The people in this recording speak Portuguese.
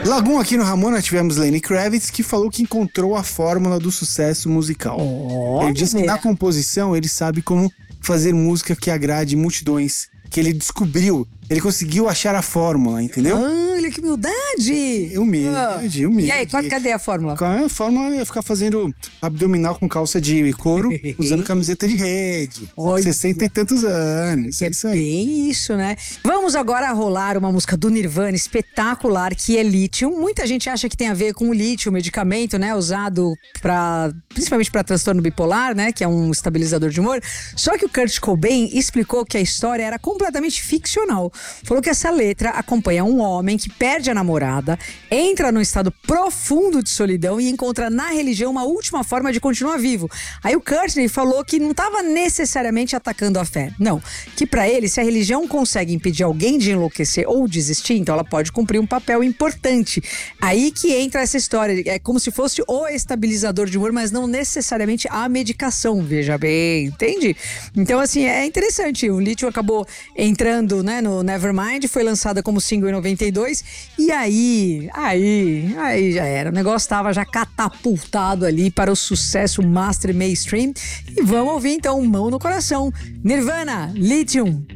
Lagoon, aqui no Ramona tivemos Lenny Kravitz, que falou que encontrou a fórmula do sucesso musical. Ele disse que na composição ele sabe como fazer música que agrade multidões, que ele descobriu, ele conseguiu achar a fórmula, entendeu? Olha que humildade! Humilde. E aí, cadê a fórmula? A fórmula é ficar fazendo abdominal com calça de couro, usando camiseta de rede. 60 e tantos anos. É isso aí. Bem isso, né? Vamos agora rolar uma música do Nirvana espetacular, que é Lithium. Muita gente acha que tem a ver com o lítio, o medicamento, né? Usado principalmente para transtorno bipolar, né? Que é um estabilizador de humor. Só que o Kurt Cobain explicou que a história era completamente ficcional. Falou que essa letra acompanha um homem que perde a namorada, entra num estado profundo de solidão e encontra na religião uma última forma de continuar vivo. Aí o Courtney falou que não estava necessariamente atacando a fé. Não, que pra ele, se a religião consegue impedir alguém de enlouquecer ou desistir, então ela pode cumprir um papel importante. Aí que entra essa história, é como se fosse o estabilizador de humor, mas não necessariamente a medicação, veja bem, entende? Então assim, é interessante, o Lithium acabou entrando, né, no Nevermind, foi lançada como single em 92 e aí já era, o negócio tava já catapultado ali para o sucesso master mainstream. E vamos ouvir então Mão no Coração, Nirvana, Lithium.